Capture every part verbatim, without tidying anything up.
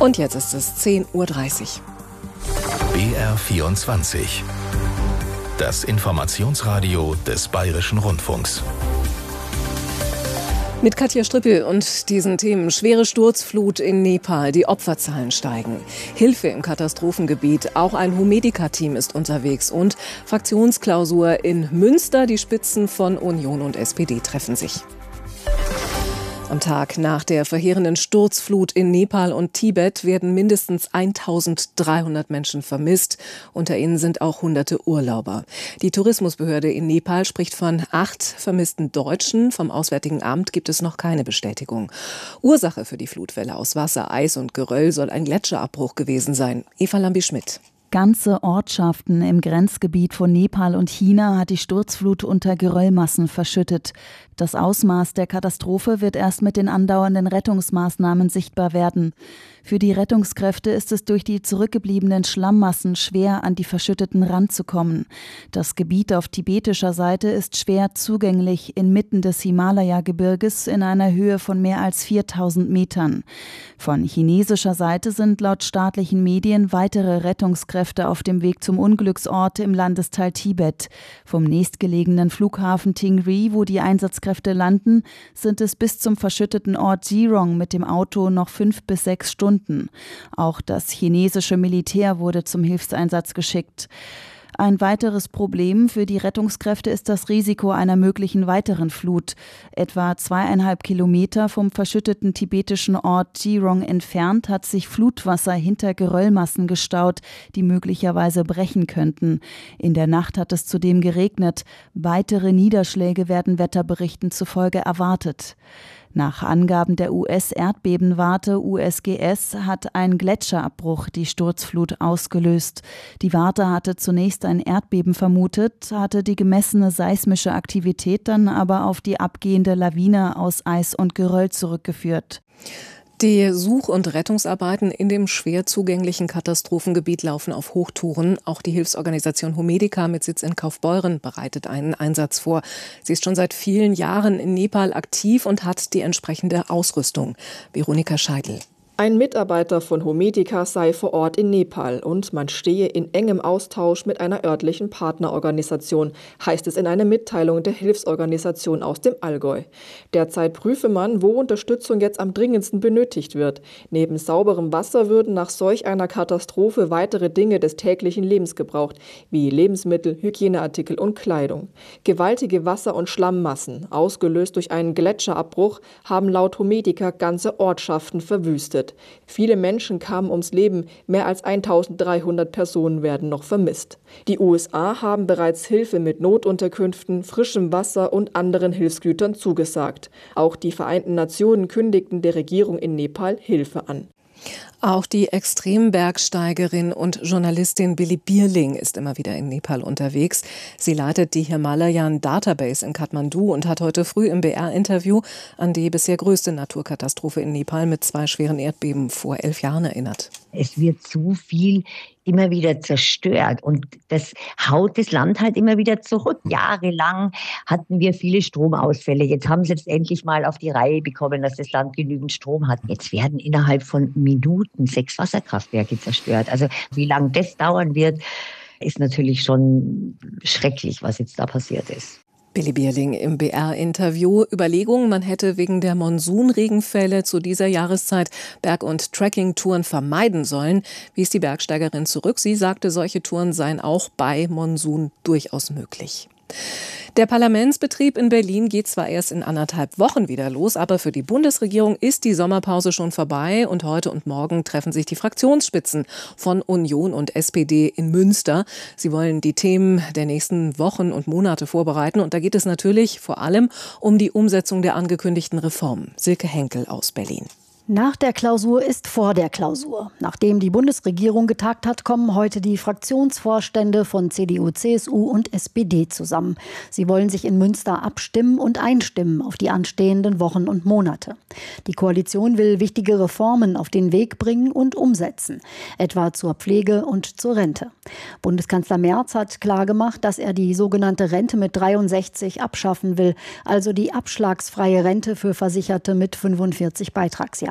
Und jetzt ist es zehn Uhr dreißig. B R vierundzwanzig. Das Informationsradio des Bayerischen Rundfunks. Mit Katja Strippel und diesen Themen: schwere Sturzflut in Nepal, die Opferzahlen steigen, Hilfe im Katastrophengebiet, auch ein Humedica-Team ist unterwegs und Fraktionsklausur in Münster, die Spitzen von Union und S P D treffen sich. Am Tag nach der verheerenden Sturzflut in Nepal und Tibet werden mindestens eintausenddreihundert Menschen vermisst. Unter ihnen sind auch hunderte Urlauber. Die Tourismusbehörde in Nepal spricht von acht vermissten Deutschen. Vom Auswärtigen Amt gibt es noch keine Bestätigung. Ursache für die Flutwelle aus Wasser, Eis und Geröll soll ein Gletscherabbruch gewesen sein. Eva Lambi-Schmidt. Ganze Ortschaften im Grenzgebiet von Nepal und China hat die Sturzflut unter Geröllmassen verschüttet. Das Ausmaß der Katastrophe wird erst mit den andauernden Rettungsmaßnahmen sichtbar werden. Für die Rettungskräfte ist es durch die zurückgebliebenen Schlammmassen schwer, an die verschütteten ranzukommen. Das Gebiet auf tibetischer Seite ist schwer zugänglich inmitten des Himalaya-Gebirges in einer Höhe von mehr als viertausend Metern. Von chinesischer Seite sind laut staatlichen Medien weitere Rettungskräfte auf dem Weg zum Unglücksort im Landesteil Tibet. Vom nächstgelegenen Flughafen Tingri, wo die Einsatzkräfte landen, sind es bis zum verschütteten Ort Jirong mit dem Auto noch fünf bis sechs Stunden. Auch das chinesische Militär wurde zum Hilfseinsatz geschickt. Ein weiteres Problem für die Rettungskräfte ist das Risiko einer möglichen weiteren Flut. Etwa zweieinhalb Kilometer vom verschütteten tibetischen Ort Jirong entfernt hat sich Flutwasser hinter Geröllmassen gestaut, die möglicherweise brechen könnten. In der Nacht hat es zudem geregnet. Weitere Niederschläge werden Wetterberichten zufolge erwartet. Nach Angaben der U S-Erdbebenwarte U S G S hat ein Gletscherabbruch die Sturzflut ausgelöst. Die Warte hatte zunächst ein Erdbeben vermutet, hatte die gemessene seismische Aktivität dann aber auf die abgehende Lawine aus Eis und Geröll zurückgeführt. Die Such- und Rettungsarbeiten in dem schwer zugänglichen Katastrophengebiet laufen auf Hochtouren. Auch die Hilfsorganisation Humedica mit Sitz in Kaufbeuren bereitet einen Einsatz vor. Sie ist schon seit vielen Jahren in Nepal aktiv und hat die entsprechende Ausrüstung. Veronika Scheidl. Ein Mitarbeiter von Humedica sei vor Ort in Nepal und man stehe in engem Austausch mit einer örtlichen Partnerorganisation, heißt es in einer Mitteilung der Hilfsorganisation aus dem Allgäu. Derzeit prüfe man, wo Unterstützung jetzt am dringendsten benötigt wird. Neben sauberem Wasser würden nach solch einer Katastrophe weitere Dinge des täglichen Lebens gebraucht, wie Lebensmittel, Hygieneartikel und Kleidung. Gewaltige Wasser- und Schlammmassen, ausgelöst durch einen Gletscherabbruch, haben laut Humedica ganze Ortschaften verwüstet. Viele Menschen kamen ums Leben, mehr als eintausenddreihundert Personen werden noch vermisst. Die U S A haben bereits Hilfe mit Notunterkünften, frischem Wasser und anderen Hilfsgütern zugesagt. Auch die Vereinten Nationen kündigten der Regierung in Nepal Hilfe an. Auch die Extrembergsteigerin und Journalistin Billy Bierling ist immer wieder in Nepal unterwegs. Sie leitet die Himalayan Database in Kathmandu und hat heute früh im B R-Interview an die bisher größte Naturkatastrophe in Nepal mit zwei schweren Erdbeben vor elf Jahren erinnert. Es wird zu viel immer wieder zerstört und das haut das Land halt immer wieder zurück. Jahrelang hatten wir viele Stromausfälle. Jetzt haben sie jetzt endlich mal auf die Reihe bekommen, dass das Land genügend Strom hat. Jetzt werden innerhalb von Minuten sechs Wasserkraftwerke zerstört. Also wie lange das dauern wird, ist natürlich schon schrecklich, was jetzt da passiert ist. Billy Bierling im B R-Interview. Überlegungen, man hätte wegen der Monsunregenfälle zu dieser Jahreszeit Berg- und Trekkingtouren vermeiden sollen, wies die Bergsteigerin zurück. Sie sagte, solche Touren seien auch bei Monsun durchaus möglich. Der Parlamentsbetrieb in Berlin geht zwar erst in anderthalb Wochen wieder los, aber für die Bundesregierung ist die Sommerpause schon vorbei und heute und morgen treffen sich die Fraktionsspitzen von Union und S P D in Münster. Sie wollen die Themen der nächsten Wochen und Monate vorbereiten und da geht es natürlich vor allem um die Umsetzung der angekündigten Reformen. Silke Henkel aus Berlin. Nach der Klausur ist vor der Klausur. Nachdem die Bundesregierung getagt hat, kommen heute die Fraktionsvorstände von C D U, C S U und S P D zusammen. Sie wollen sich in Münster abstimmen und einstimmen auf die anstehenden Wochen und Monate. Die Koalition will wichtige Reformen auf den Weg bringen und umsetzen, etwa zur Pflege und zur Rente. Bundeskanzler Merz hat klargemacht, dass er die sogenannte Rente mit dreiundsechzig abschaffen will, also die abschlagsfreie Rente für Versicherte mit fünfundvierzig Beitragsjahren.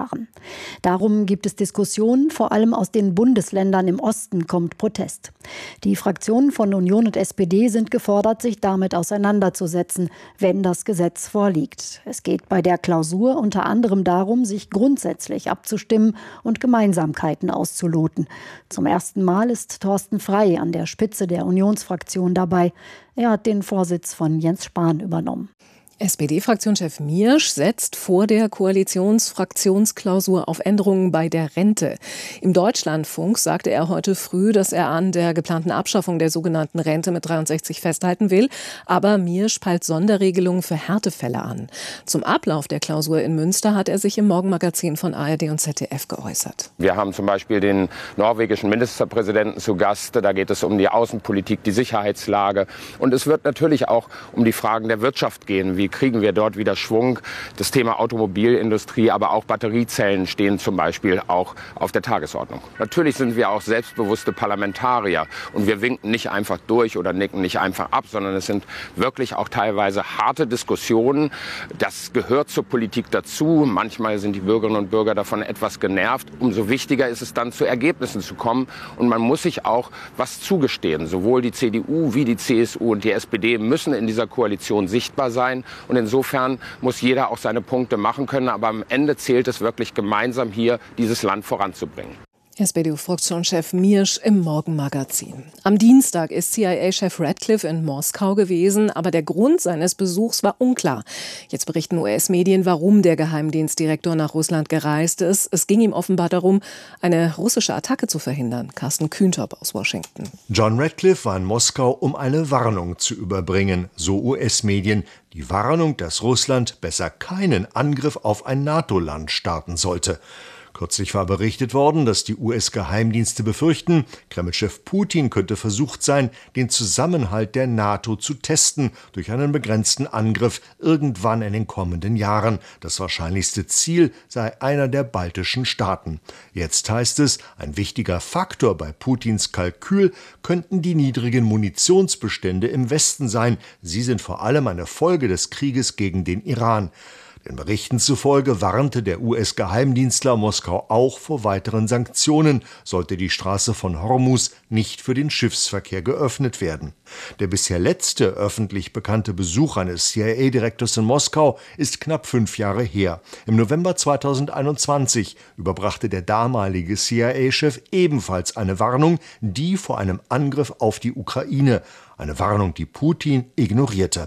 Jahren. Darum gibt es Diskussionen, vor allem aus den Bundesländern im Osten kommt Protest. Die Fraktionen von Union und S P D sind gefordert, sich damit auseinanderzusetzen, wenn das Gesetz vorliegt. Es geht bei der Klausur unter anderem darum, sich grundsätzlich abzustimmen und Gemeinsamkeiten auszuloten. Zum ersten Mal ist Thorsten Frey an der Spitze der Unionsfraktion dabei. Er hat den Vorsitz von Jens Spahn übernommen. S P D-Fraktionschef Miersch setzt vor der Koalitionsfraktionsklausur auf Änderungen bei der Rente. Im Deutschlandfunk sagte er heute früh, dass er an der geplanten Abschaffung der sogenannten Rente mit dreiundsechzig festhalten will. Aber Miersch peilt Sonderregelungen für Härtefälle an. Zum Ablauf der Klausur in Münster hat er sich im Morgenmagazin von A R D und Z D F geäußert. Wir haben zum Beispiel den norwegischen Ministerpräsidenten zu Gast. Da geht es um die Außenpolitik, die Sicherheitslage. Und es wird natürlich auch um die Fragen der Wirtschaft gehen. Wie kriegen wir dort wieder Schwung? Das Thema Automobilindustrie, aber auch Batteriezellen stehen zum Beispiel auch auf der Tagesordnung. Natürlich sind wir auch selbstbewusste Parlamentarier und wir winken nicht einfach durch oder nicken nicht einfach ab, sondern es sind wirklich auch teilweise harte Diskussionen. Das gehört zur Politik dazu. Manchmal sind die Bürgerinnen und Bürger davon etwas genervt. Umso wichtiger ist es dann, zu Ergebnissen zu kommen. Und man muss sich auch was zugestehen. Sowohl die C D U wie die C S U und die S P D müssen in dieser Koalition sichtbar sein. Und insofern muss jeder auch seine Punkte machen können. Aber am Ende zählt es wirklich, gemeinsam hier dieses Land voranzubringen. S P D-Fraktionschef Miersch im Morgenmagazin. Am Dienstag ist C I A-Chef Ratcliffe in Moskau gewesen, aber der Grund seines Besuchs war unklar. Jetzt berichten U S-Medien, warum der Geheimdienstdirektor nach Russland gereist ist. Es ging ihm offenbar darum, eine russische Attacke zu verhindern. Carsten Kühntop aus Washington. John Ratcliffe war in Moskau, um eine Warnung zu überbringen, so U S-Medien. Die Warnung, dass Russland besser keinen Angriff auf ein NATO-Land starten sollte. Kürzlich war berichtet worden, dass die U S-Geheimdienste befürchten, Kreml-Chef Putin könnte versucht sein, den Zusammenhalt der NATO zu testen durch einen begrenzten Angriff irgendwann in den kommenden Jahren. Das wahrscheinlichste Ziel sei einer der baltischen Staaten. Jetzt heißt es, ein wichtiger Faktor bei Putins Kalkül könnten die niedrigen Munitionsbestände im Westen sein. Sie sind vor allem eine Folge des Krieges gegen den Iran. Den Berichten zufolge warnte der U S-Geheimdienstler Moskau auch vor weiteren Sanktionen, sollte die Straße von Hormuz nicht für den Schiffsverkehr geöffnet werden. Der bisher letzte öffentlich bekannte Besuch eines C I A-Direktors in Moskau ist knapp fünf Jahre her. Im November zweitausendeinundzwanzig überbrachte der damalige C I A-Chef ebenfalls eine Warnung, die vor einem Angriff auf die Ukraine. Eine Warnung, die Putin ignorierte.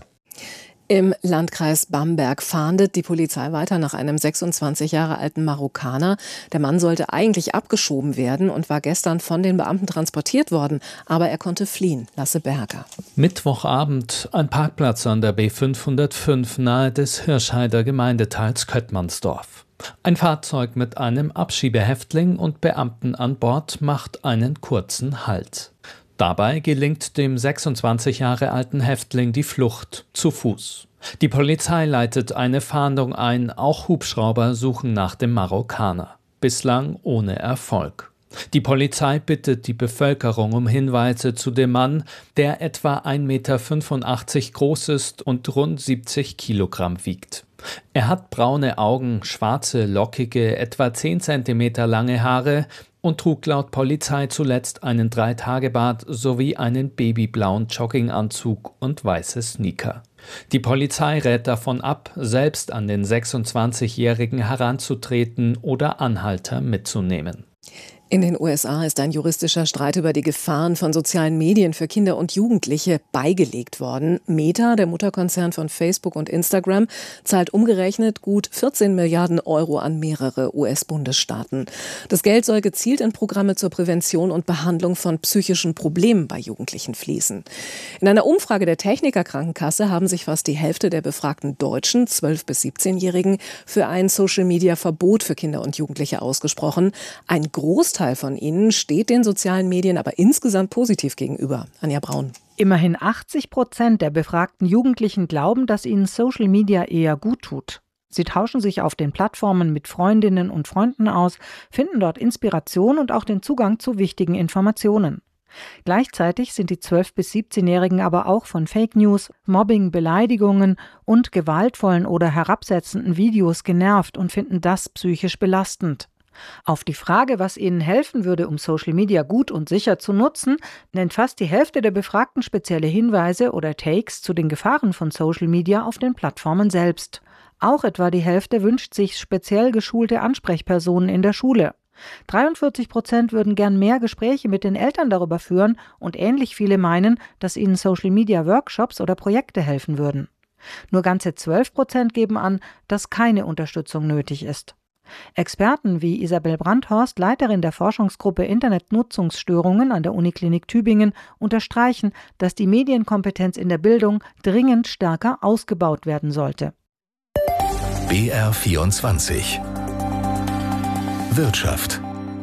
Im Landkreis Bamberg fahndet die Polizei weiter nach einem sechsundzwanzig Jahre alten Marokkaner. Der Mann sollte eigentlich abgeschoben werden und war gestern von den Beamten transportiert worden. Aber er konnte fliehen. Lasse Berger. Mittwochabend, ein Parkplatz an der B fünfhundertfünf nahe des Hirschheider Gemeindeteils Köttmannsdorf. Ein Fahrzeug mit einem Abschiebehäftling und Beamten an Bord macht einen kurzen Halt. Dabei gelingt dem sechsundzwanzig Jahre alten Häftling die Flucht zu Fuß. Die Polizei leitet eine Fahndung ein, auch Hubschrauber suchen nach dem Marokkaner. Bislang ohne Erfolg. Die Polizei bittet die Bevölkerung um Hinweise zu dem Mann, der etwa ein Meter fünfundachtzig groß ist und rund siebzig Kilogramm wiegt. Er hat braune Augen, schwarze, lockige, etwa zehn Zentimeter lange Haare und trug laut Polizei zuletzt einen Dreitagebart sowie einen babyblauen Jogginganzug und weiße Sneaker. Die Polizei rät davon ab, selbst an den sechsundzwanzigjährigen heranzutreten oder Anhalter mitzunehmen. In den U S A ist ein juristischer Streit über die Gefahren von sozialen Medien für Kinder und Jugendliche beigelegt worden. Meta, der Mutterkonzern von Facebook und Instagram, zahlt umgerechnet gut vierzehn Milliarden Euro an mehrere U S-Bundesstaaten. Das Geld soll gezielt in Programme zur Prävention und Behandlung von psychischen Problemen bei Jugendlichen fließen. In einer Umfrage der Techniker-Krankenkasse haben sich fast die Hälfte der befragten deutschen zwölf- bis siebzehnjährigen für ein Social-Media-Verbot für Kinder und Jugendliche ausgesprochen. Ein Großteil von ihnen steht den sozialen Medien aber insgesamt positiv gegenüber. Anja Braun. Immerhin achtzig Prozent der befragten Jugendlichen glauben, dass ihnen Social Media eher gut tut. Sie tauschen sich auf den Plattformen mit Freundinnen und Freunden aus, finden dort Inspiration und auch den Zugang zu wichtigen Informationen. Gleichzeitig sind die zwölf- bis siebzehnjährigen aber auch von Fake News, Mobbing, Beleidigungen und gewaltvollen oder herabsetzenden Videos genervt und finden das psychisch belastend. Auf die Frage, was ihnen helfen würde, um Social Media gut und sicher zu nutzen, nennt fast die Hälfte der Befragten spezielle Hinweise oder Takes zu den Gefahren von Social Media auf den Plattformen selbst. Auch etwa die Hälfte wünscht sich speziell geschulte Ansprechpersonen in der Schule. dreiundvierzig Prozent würden gern mehr Gespräche mit den Eltern darüber führen und ähnlich viele meinen, dass ihnen Social-Media-Workshops oder Projekte helfen würden. Nur ganze zwölf Prozent geben an, dass keine Unterstützung nötig ist. Experten wie Isabel Brandhorst, Leiterin der Forschungsgruppe Internetnutzungsstörungen an der Uniklinik Tübingen, unterstreichen, dass die Medienkompetenz in der Bildung dringend stärker ausgebaut werden sollte. B R vierundzwanzig Wirtschaft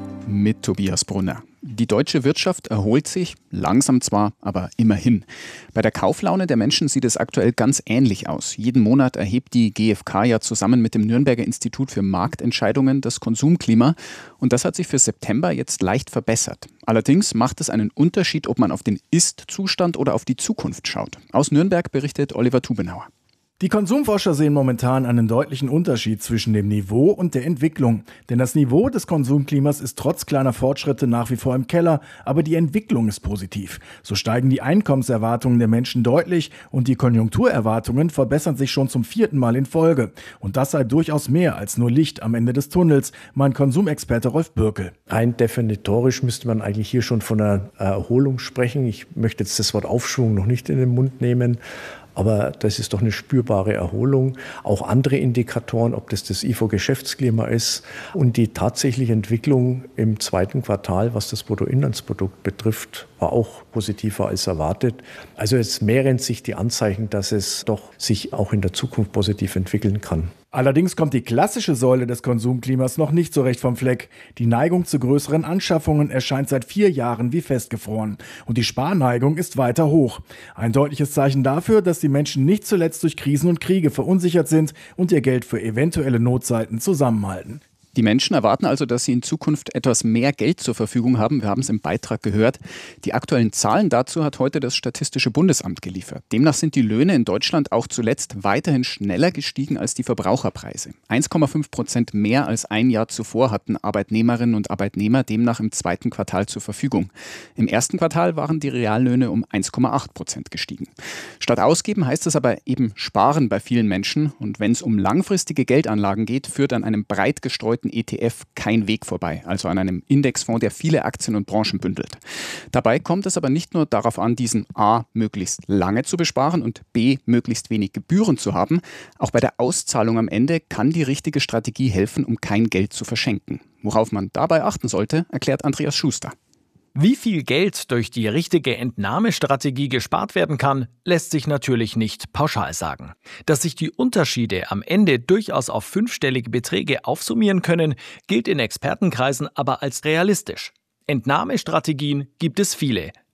mit Tobias Brunner. Die deutsche Wirtschaft erholt sich, langsam zwar, aber immerhin. Bei der Kauflaune der Menschen sieht es aktuell ganz ähnlich aus. Jeden Monat erhebt die G f K ja zusammen mit dem Nürnberger Institut für Marktentscheidungen das Konsumklima. Und das hat sich für September jetzt leicht verbessert. Allerdings macht es einen Unterschied, ob man auf den Ist-Zustand oder auf die Zukunft schaut. Aus Nürnberg berichtet Oliver Tubenauer. Die Konsumforscher sehen momentan einen deutlichen Unterschied zwischen dem Niveau und der Entwicklung. Denn das Niveau des Konsumklimas ist trotz kleiner Fortschritte nach wie vor im Keller, aber die Entwicklung ist positiv. So steigen die Einkommenserwartungen der Menschen deutlich und die Konjunkturerwartungen verbessern sich schon zum vierten Mal in Folge. Und das sei durchaus mehr als nur Licht am Ende des Tunnels, meint Konsumexperte Rolf Bürkel. Rein definitorisch müsste man eigentlich hier schon von einer Erholung sprechen. Ich möchte jetzt das Wort Aufschwung noch nicht in den Mund nehmen. Aber das ist doch eine spürbare Erholung. Auch andere Indikatoren, ob das das I F O-Geschäftsklima ist und die tatsächliche Entwicklung im zweiten Quartal, was das Bruttoinlandsprodukt betrifft, war auch positiver als erwartet. Also es mehren sich die Anzeichen, dass es doch sich auch in der Zukunft positiv entwickeln kann. Allerdings kommt die klassische Säule des Konsumklimas noch nicht so recht vom Fleck. Die Neigung zu größeren Anschaffungen erscheint seit vier Jahren wie festgefroren. Und die Sparneigung ist weiter hoch. Ein deutliches Zeichen dafür, dass die Menschen nicht zuletzt durch Krisen und Kriege verunsichert sind und ihr Geld für eventuelle Notzeiten zusammenhalten. Die Menschen erwarten also, dass sie in Zukunft etwas mehr Geld zur Verfügung haben. Wir haben es im Beitrag gehört. Die aktuellen Zahlen dazu hat heute das Statistische Bundesamt geliefert. Demnach sind die Löhne in Deutschland auch zuletzt weiterhin schneller gestiegen als die Verbraucherpreise. eins Komma fünf Prozent mehr als ein Jahr zuvor hatten Arbeitnehmerinnen und Arbeitnehmer demnach im zweiten Quartal zur Verfügung. Im ersten Quartal waren die Reallöhne um eins Komma acht Prozent gestiegen. Statt ausgeben heißt es aber eben sparen bei vielen Menschen. Und wenn es um langfristige Geldanlagen geht, führt an einem breit gestreuten E T F kein Weg vorbei, also an einem Indexfonds, der viele Aktien und Branchen bündelt. Dabei kommt es aber nicht nur darauf an, diesen A möglichst lange zu besparen und B möglichst wenig Gebühren zu haben. Auch bei der Auszahlung am Ende kann die richtige Strategie helfen, um kein Geld zu verschenken. Worauf man dabei achten sollte, erklärt Andreas Schuster. Wie viel Geld durch die richtige Entnahmestrategie gespart werden kann, lässt sich natürlich nicht pauschal sagen. Dass sich die Unterschiede am Ende durchaus auf fünfstellige Beträge aufsummieren können, gilt in Expertenkreisen aber als realistisch. Entnahmestrategien gibt es viele.